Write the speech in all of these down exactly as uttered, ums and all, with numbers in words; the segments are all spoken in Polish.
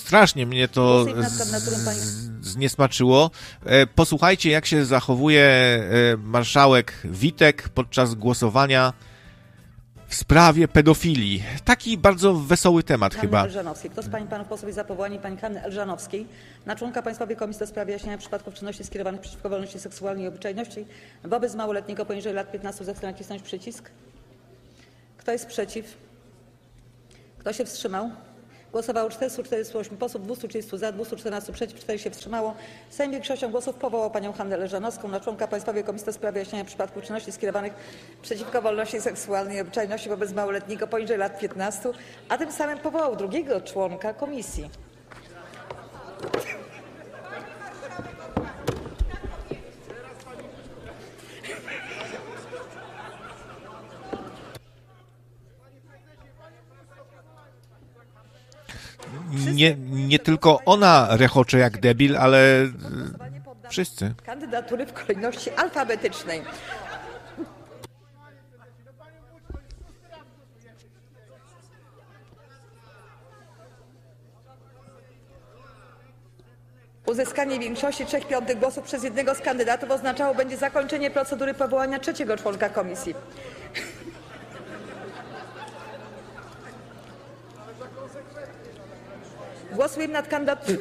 strasznie mnie to z, zniesmaczyło. Posłuchajcie, jak się zachowuje marszałek Witek podczas głosowania w sprawie pedofilii. Taki bardzo wesoły temat Hanny chyba. Elżanowskiej. Kto z pań i panów posłów jest za powołaniem pani Hanny Elżanowskiej na członka Państwowej Komisji do spraw wyjaśniania przypadków czynności skierowanych przeciwko wolności seksualnej i obyczajności wobec małoletniego poniżej lat piętnastu, zechce nacisnąć przycisk. Kto jest przeciw? Kto się wstrzymał? Głosowało czterystu czterdziestu ośmiu posłów, dwustu trzydziestu za, dwustu czternastu przeciw, cztery się wstrzymało. Sejm większością głosów powołał panią Hannę Elżanowską na członka Państwowej Komisji do spraw wyjaśniania przypadków czynności skierowanych przeciwko wolności seksualnej i obyczajności wobec małoletniego poniżej lat piętnastu, a tym samym powołał drugiego członka komisji. Nie, nie tylko ona rechocze jak debil, ale wszyscy. Kandydatury w kolejności alfabetycznej. Uzyskanie większości trzech piątych głosów przez jednego z kandydatów oznaczało będzie zakończenie procedury powołania trzeciego członka komisji. Głosujemy nad kandydaturą.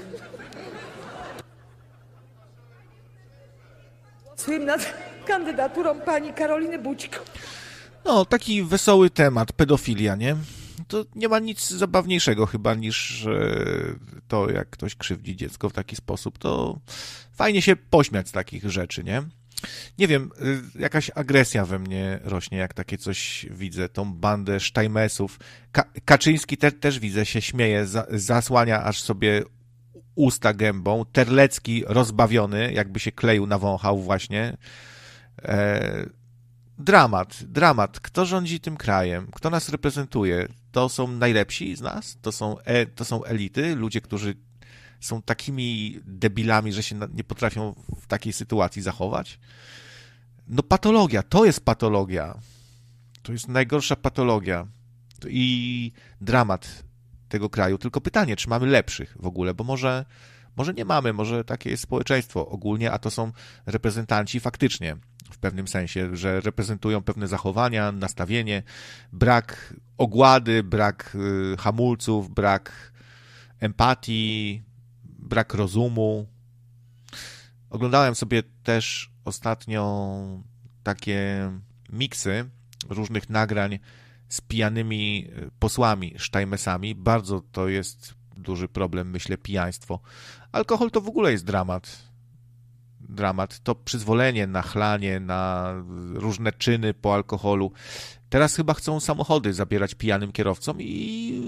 Głosujemy nad kandydaturą pani Karoliny Bućko. No, taki wesoły temat, pedofilia, nie? To nie ma nic zabawniejszego chyba niż to, jak ktoś krzywdzi dziecko w taki sposób. To fajnie się pośmiać z takich rzeczy, nie? Nie wiem, jakaś agresja we mnie rośnie, jak takie coś widzę, tą bandę sztajmesów. Ka- Kaczyński te- też widzę, się śmieje, za- zasłania aż sobie usta gębą. Terlecki rozbawiony, jakby się kleju nawąchał właśnie. E- dramat, dramat. Kto rządzi tym krajem? Kto nas reprezentuje? To są najlepsi z nas? To są, e- to są elity? Ludzie, którzy są takimi debilami, że się nie potrafią w takiej sytuacji zachować? No patologia, to jest patologia. To jest najgorsza patologia. I dramat tego kraju. Tylko pytanie, czy mamy lepszych w ogóle, bo może, może nie mamy, może takie jest społeczeństwo ogólnie, a to są reprezentanci faktycznie w pewnym sensie, że reprezentują pewne zachowania, nastawienie, brak ogłady, brak y, hamulców, brak empatii, brak rozumu. Oglądałem sobie też ostatnio takie miksy różnych nagrań z pijanymi posłami, sztajmesami. Bardzo to jest duży problem, myślę, pijaństwo. Alkohol to w ogóle jest dramat. Dramat. To przyzwolenie na chlanie, na różne czyny po alkoholu. Teraz chyba chcą samochody zabierać pijanym kierowcom i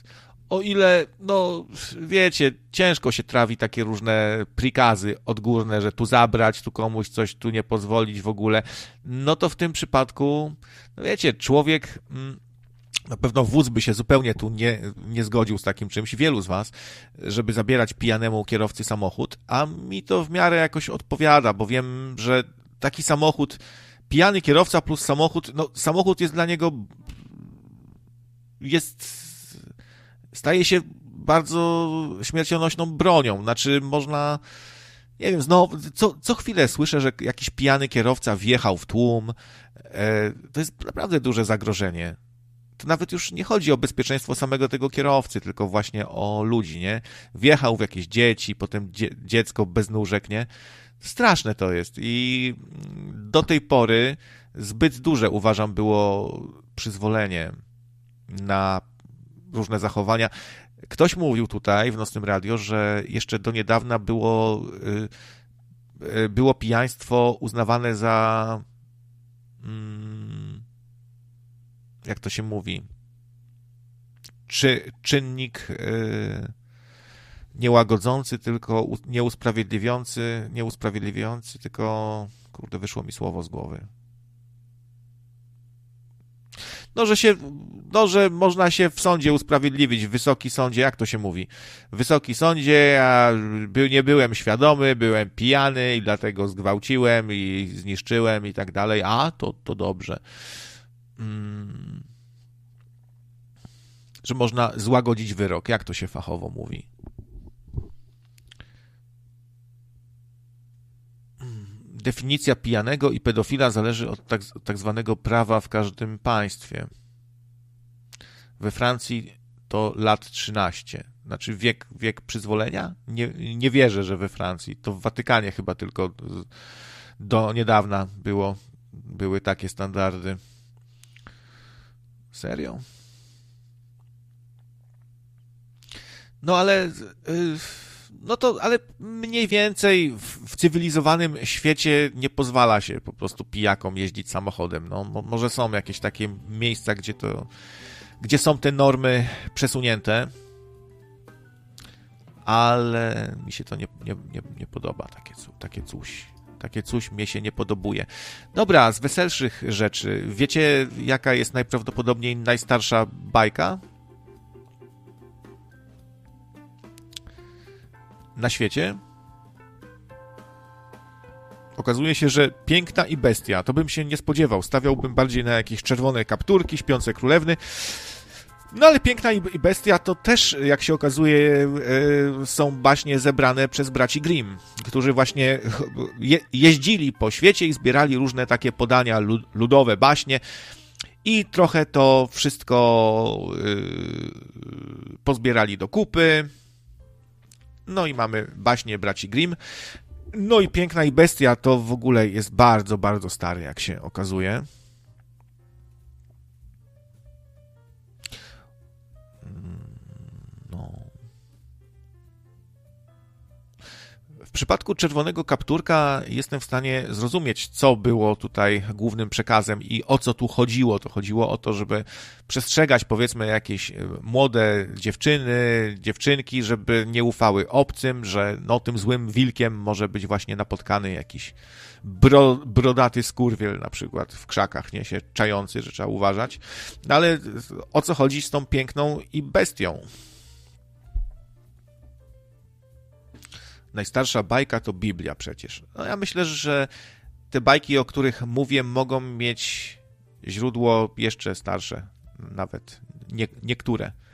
o ile, no wiecie, ciężko się trawi takie różne prikazy odgórne, że tu zabrać, tu komuś coś, tu nie pozwolić w ogóle, no to w tym przypadku, no wiecie, człowiek, na pewno wódz by się zupełnie tu nie, nie zgodził z takim czymś, wielu z was, żeby zabierać pijanemu kierowcy samochód, a mi to w miarę jakoś odpowiada, bo wiem, że taki samochód, pijany kierowca plus samochód, no samochód jest dla niego, jest... staje się bardzo śmiercionośną bronią. Znaczy można, nie wiem, znowu, co, co chwilę słyszę, że jakiś pijany kierowca wjechał w tłum. E, to jest naprawdę duże zagrożenie. To nawet już nie chodzi o bezpieczeństwo samego tego kierowcy, tylko właśnie o ludzi, nie? Wjechał w jakieś dzieci, potem dzie- dziecko bez nóżek, nie? Straszne to jest i do tej pory zbyt duże, uważam, było przyzwolenie na różne zachowania. Ktoś mówił tutaj w Nocnym Radio, że jeszcze do niedawna było, było pijaństwo uznawane za, jak to się mówi, czy czynnik niełagodzący, tylko nieusprawiedliwiający, nieusprawiedliwiający, tylko, kurde, wyszło mi słowo z głowy. No, że się, no, że można się w sądzie usprawiedliwić, w wysoki sądzie, jak to się mówi? W wysoki sądzie ja by, nie byłem świadomy, byłem pijany i dlatego zgwałciłem i zniszczyłem i tak dalej. A, to, to dobrze. Hmm. Że można złagodzić wyrok, jak to się fachowo mówi? definicja pijanego i pedofila zależy od tak, tak zwanego prawa w każdym państwie. We Francji to lat trzynaście. Znaczy wiek, wiek przyzwolenia? Nie, nie wierzę, że we Francji. To w Watykanie chyba tylko do niedawna było, były takie standardy. Serio? No ale... No to, ale mniej więcej w, w cywilizowanym świecie nie pozwala się po prostu pijakom jeździć samochodem. No, mo, może są jakieś takie miejsca, gdzie to, gdzie są te normy przesunięte, ale mi się to nie, nie, nie, nie podoba, takie, takie coś. Takie coś mnie się nie podobuje. Dobra, z weselszych rzeczy. Wiecie, jaka jest najprawdopodobniej najstarsza bajka na świecie? Okazuje się, że Piękna i Bestia. To bym się nie spodziewał. Stawiałbym bardziej na jakieś czerwone kapturki, Śpiące królewny. No ale Piękna i Bestia to też, jak się okazuje, yy, są baśnie zebrane przez braci Grimm, którzy właśnie je, jeździli po świecie i zbierali różne takie podania lud, ludowe, baśnie i trochę to wszystko yy, pozbierali do kupy. No i mamy baśnie braci Grimm. No i Piękna i Bestia to w ogóle jest bardzo, bardzo stary, jak się okazuje. No. W przypadku Czerwonego Kapturka jestem w stanie zrozumieć, co było tutaj głównym przekazem i o co tu chodziło. To chodziło o to, żeby przestrzegać, powiedzmy, jakieś młode dziewczyny, dziewczynki, żeby nie ufały obcym, że no tym złym wilkiem może być właśnie napotkany jakiś bro, brodaty skurwiel na przykład w krzakach, nie się czający, że trzeba uważać. No ale o co chodzi z tą Piękną i Bestią? Najstarsza bajka to Biblia przecież. No ja myślę, że te bajki, o których mówię, mogą mieć źródło jeszcze starsze. Nawet nie, niektóre.